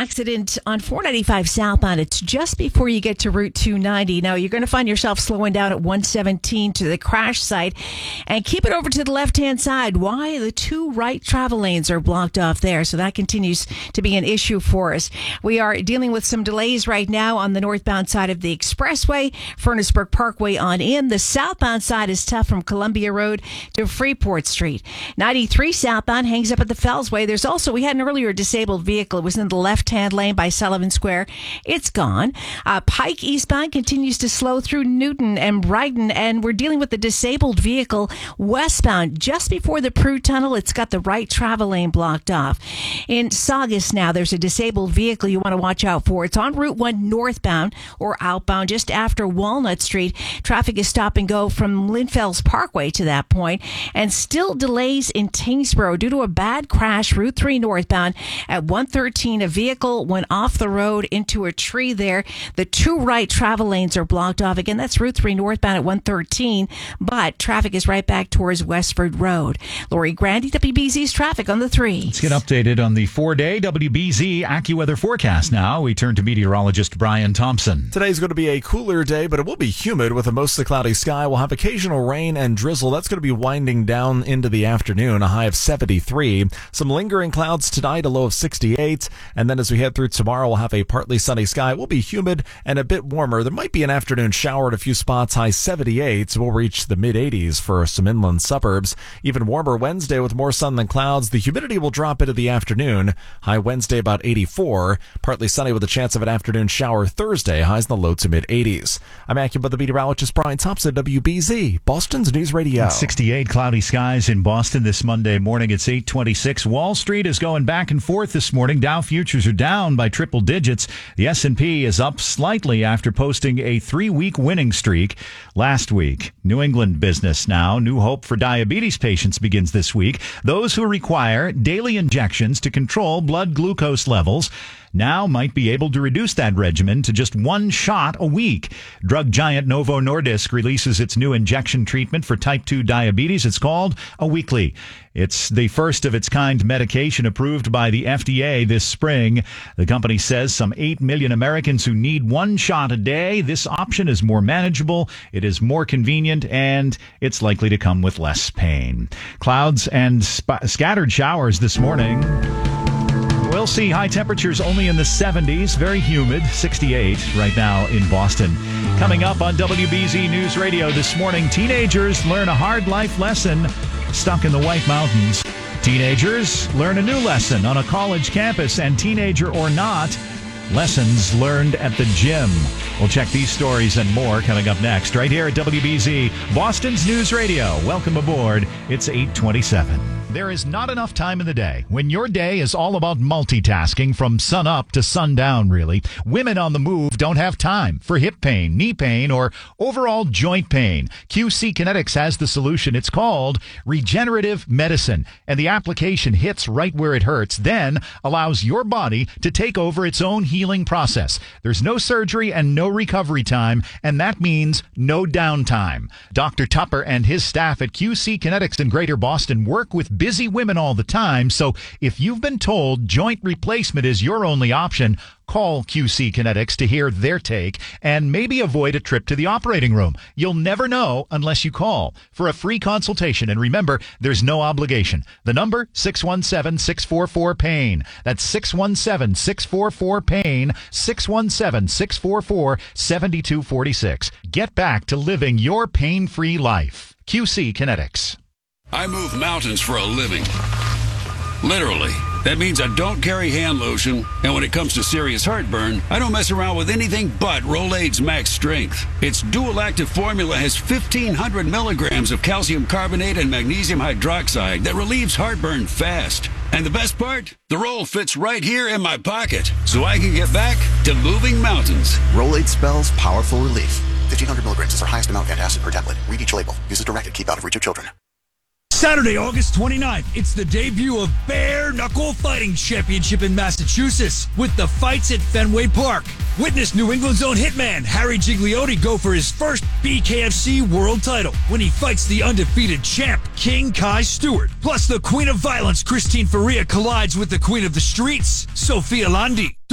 accident on 495 southbound. It's just before you get to Route 290. Now, you're going to find yourself slowing down at 117 to the crash site and keep it over to the left-hand side. Why? The two right travel lanes are blocked off there, so that continues to be an issue for us. We are dealing with some delays right now on the northbound side of the expressway, Furnaceburg Parkway on in. The southbound side is tough from Columbia Road to Freeport Street. 93 southbound hangs up at the Fellsway. There's also, we had an earlier disabled vehicle. It was in the left-hand lane by Sullivan Square. It's gone. Pike eastbound continues to slow through Newton and Brighton, and we're dealing with the disabled vehicle westbound just before the Prue Tunnel. It's got the right travel lane blocked off. In Saugus now, there's a disabled vehicle you want to watch out for. It's on Route 1 northbound or outbound just after Walnut Street. Traffic is stop and go from Linfells Parkway to that point, and still delays in Tingsboro due to a bad crash, Route 3 northbound at 113. A vehicle went off the road into a tree there. The two right travel lanes are blocked off. Again, that's Route 3 northbound at 113, but traffic is right back towards Westford Road. Lori Grandy, WBZ's traffic on the 3. Let's get updated on the 4-day WBZ AccuWeather forecast now. We turn to meteorologist Brian Thompson. Today's going to be a cooler day, but it will be humid with a mostly cloudy sky. We'll have occasional rain and drizzle. That's going to be winding down into the afternoon, a high of 73. Some lingering clouds tonight, a low of 68. And then as we head through tomorrow, we'll have a partly sunny sky. It will be humid and a bit warmer. There might be an afternoon shower at a few spots, high 78. So we'll reach the mid-80s for some inland suburbs. Even warmer Wednesday with more sun than clouds. The humidity will drop into the afternoon. High Wednesday about 84. Partly sunny with a chance of an afternoon shower Thursday. Highs in the low to mid-80s. I'm AccuWeather meteorologist Brian Thompson, WBZ, Boston's News Radio. 68 cloudy skies in Boston this Monday morning. It's 8:26. Wall Street is going back and forth this morning. Dow futures are down by triple digits. The S&P is up slightly after posting a 3-week winning streak last week. New England business now. New hope for diabetes patients begins this week. Those who require daily injections to control blood glucose levels now might be able to reduce that regimen to just one shot a week. Drug giant Novo Nordisk releases its new injection treatment for type 2 diabetes. It's called a weekly. It's the first of its kind medication approved by the FDA this spring. The company says some 8 million Americans who need one shot a day. This option is more manageable, it is more convenient, and it's likely to come with less pain. Clouds and scattered showers this morning. We'll see high temperatures only in the 70s, very humid, 68 right now in Boston. Coming up on WBZ News Radio this morning, teenagers learn a hard life lesson stuck in the White Mountains. Teenagers learn a new lesson on a college campus, and teenager or not, lessons learned at the gym. We'll check these stories and more coming up next, right here at WBZ, Boston's News Radio. Welcome aboard. It's 8:27. There is not enough time in the day when your day is all about multitasking from sun up to sundown, really. Women on the move don't have time for hip pain, knee pain, or overall joint pain. QC Kinetics has the solution. It's called regenerative medicine, and the application hits right where it hurts, then allows your body to take over its own healing process. There's no surgery and no recovery time, and that means no downtime. Dr. Tupper and his staff at QC Kinetics in Greater Boston work with busy women all the time, so if you've been told joint replacement is your only option, call QC Kinetics to hear their take and maybe avoid a trip to the operating room. You'll never know unless you call for a free consultation. And remember, there's no obligation. The number, 617-644-PAIN. That's 617-644-PAIN, 617-644-7246. Get back to living your pain-free life. QC Kinetics. I move mountains for a living. Literally. That means I don't carry hand lotion, and when it comes to serious heartburn, I don't mess around with anything but Rolaids Max Strength. Its dual-active formula has 1,500 milligrams of calcium carbonate and magnesium hydroxide that relieves heartburn fast. And the best part? The roll fits right here in my pocket, so I can get back to moving mountains. Rolaids spells powerful relief. 1,500 milligrams is our highest amount of antacid per tablet. Read each label. Use as directed. Keep out of reach of children. Saturday, August 29th, it's the debut of Bare Knuckle Fighting Championship in Massachusetts with the fights at Fenway Park. Witness New England's own hitman Harry Gigliotti go for his first BKFC world title when he fights the undefeated champ King Kai Stewart. Plus, the Queen of Violence Christine Faria collides with the Queen of the Streets, Sophia Landi.